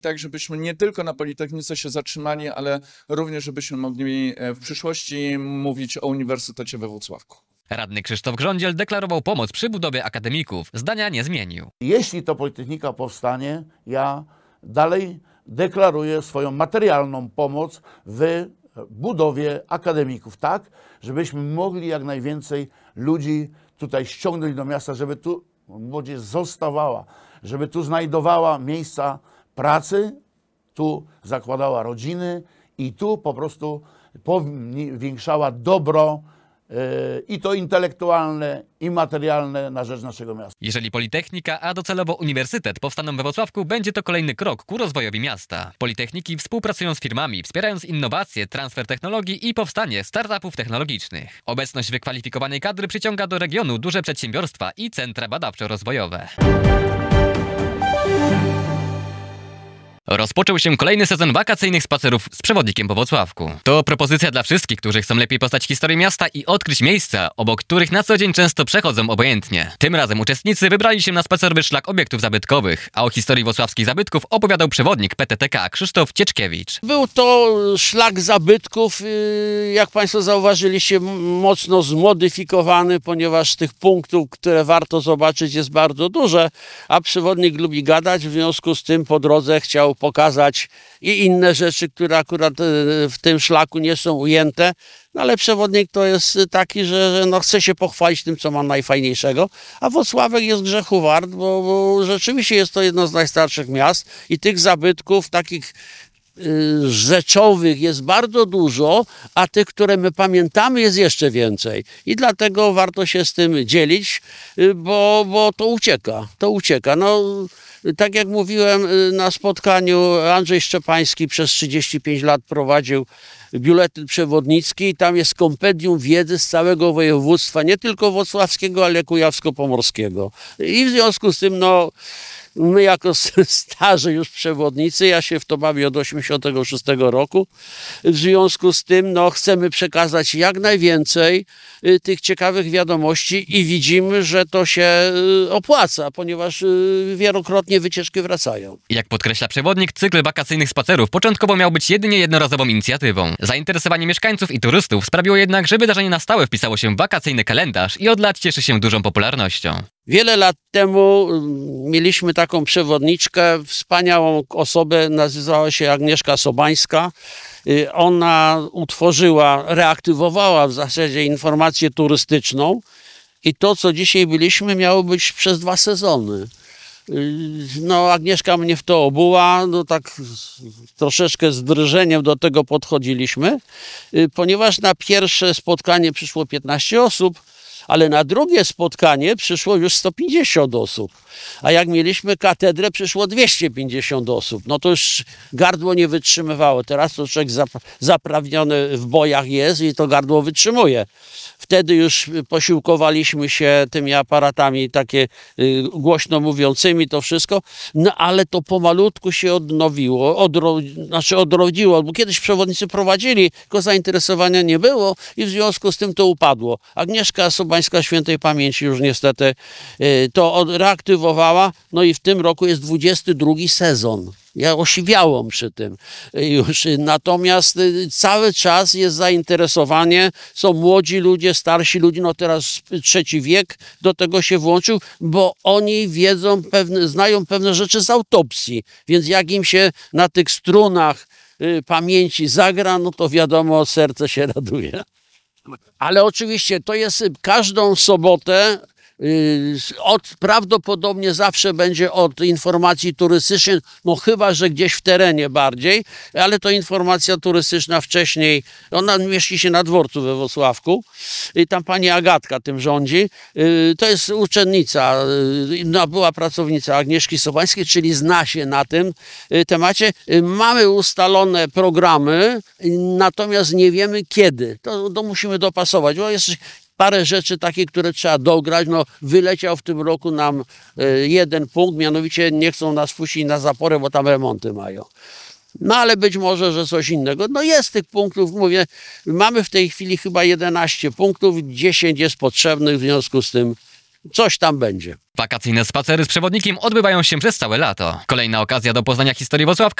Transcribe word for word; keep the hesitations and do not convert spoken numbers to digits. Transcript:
tak żebyśmy nie tylko na Politechnice się zatrzymali, ale również żebyśmy mogli w przyszłości mówić o Uniwersytecie we Włocławku. Radny Krzysztof Grządziel deklarował pomoc przy budowie akademików. Zdania nie zmienił. Jeśli to Politechnika powstanie, ja dalej deklaruję swoją materialną pomoc w budowie akademików, tak, żebyśmy mogli jak najwięcej ludzi tutaj ściągnąć do miasta, żeby tu młodzież zostawała, żeby tu znajdowała miejsca pracy, tu zakładała rodziny i tu po prostu powiększała dobro i to intelektualne, i materialne na rzecz naszego miasta. Jeżeli Politechnika, a docelowo Uniwersytet powstaną we Włocławku, będzie to kolejny krok ku rozwojowi miasta. Politechniki współpracują z firmami, wspierając innowacje, transfer technologii i powstanie startupów technologicznych. Obecność wykwalifikowanej kadry przyciąga do regionu duże przedsiębiorstwa i centra badawczo-rozwojowe. Rozpoczął się kolejny sezon wakacyjnych spacerów z przewodnikiem po Włocławku. To propozycja dla wszystkich, którzy chcą lepiej poznać historię miasta i odkryć miejsca, obok których na co dzień często przechodzą obojętnie. Tym razem uczestnicy wybrali się na spacerowy szlak obiektów zabytkowych, a o historii włocławskich zabytków opowiadał przewodnik P T T K Krzysztof Cieczkiewicz. Był to szlak zabytków, jak Państwo zauważyliście, mocno zmodyfikowany, ponieważ tych punktów, które warto zobaczyć, jest bardzo dużo, a przewodnik lubi gadać, w związku z tym po drodze chciał pokazać i inne rzeczy, które akurat w tym szlaku nie są ujęte, no ale przewodnik to jest taki, że no chce się pochwalić tym, co ma najfajniejszego, a Włocławek jest grzechu wart, bo, bo rzeczywiście jest to jedno z najstarszych miast i tych zabytków takich y, rzeczowych jest bardzo dużo, a tych, które my pamiętamy, jest jeszcze więcej i dlatego warto się z tym dzielić, y, bo, bo to ucieka, to ucieka. No, tak jak mówiłem na spotkaniu, Andrzej Szczepański przez trzydzieści pięć lat prowadził biuletyn przewodnicki i tam jest kompendium wiedzy z całego województwa, nie tylko włocławskiego, ale kujawsko-pomorskiego. I w związku z tym, no, my jako starzy już przewodnicy, ja się w to bawię od osiemdziesiątego szóstego roku, w związku z tym no, chcemy przekazać jak najwięcej y, tych ciekawych wiadomości i widzimy, że to się y, opłaca, ponieważ y, wielokrotnie wycieczki wracają. Jak podkreśla przewodnik, cykl wakacyjnych spacerów początkowo miał być jedynie jednorazową inicjatywą. Zainteresowanie mieszkańców i turystów sprawiło jednak, że wydarzenie na stałe wpisało się w wakacyjny kalendarz i od lat cieszy się dużą popularnością. Wiele lat temu mieliśmy taką przewodniczkę, wspaniałą osobę, nazywała się Agnieszka Sobańska. Ona utworzyła, reaktywowała w zasadzie informację turystyczną i to, co dzisiaj byliśmy, miało być przez dwa sezony. No, Agnieszka mnie w to obuła, no tak troszeczkę z drżeniem do tego podchodziliśmy, ponieważ na pierwsze spotkanie przyszło piętnaście osób, ale na drugie spotkanie przyszło już sto pięćdziesiąt osób, a jak mieliśmy katedrę, przyszło dwieście pięćdziesiąt osób. No to już gardło nie wytrzymywało. Teraz to człowiek zaprawniony w bojach jest i to gardło wytrzymuje. Wtedy już posiłkowaliśmy się tymi aparatami takie y, głośno mówiącymi, to wszystko, no ale to pomalutku się odnowiło, odro, znaczy odrodziło, bo kiedyś przewodnicy prowadzili, tylko zainteresowania nie było i w związku z tym to upadło. Agnieszka Sobańska świętej pamięci już niestety y, to odreaktywowała, no i w tym roku jest dwudziesty drugi sezon. Ja osiwiałam przy tym już, natomiast cały czas jest zainteresowanie, są młodzi ludzie, starsi ludzie, no teraz trzeci wiek do tego się włączył, bo oni wiedzą, pewne, znają pewne rzeczy z autopsji, więc jak im się na tych strunach y, pamięci zagra, no to wiadomo, serce się raduje. Ale oczywiście to jest każdą sobotę, Od, prawdopodobnie zawsze będzie od informacji turystycznej, no chyba, że gdzieś w terenie bardziej, ale to informacja turystyczna wcześniej, ona mieści się na dworcu we Włocławku i tam pani Agatka tym rządzi, to jest uczennica, no, była pracownica Agnieszki Sobańskiej, czyli zna się na tym temacie. Mamy ustalone programy, natomiast nie wiemy kiedy, to, to musimy dopasować, bo jest parę rzeczy takich, które trzeba dograć. No, wyleciał w tym roku nam y, jeden punkt, mianowicie nie chcą nas puścić na zaporę, bo tam remonty mają. No ale być może, że coś innego. No jest tych punktów, mówię, mamy w tej chwili chyba jedenaście punktów, dziesięć jest potrzebnych, w związku z tym coś tam będzie. Wakacyjne spacery z przewodnikiem odbywają się przez całe lato. Kolejna okazja do poznania historii Włocławka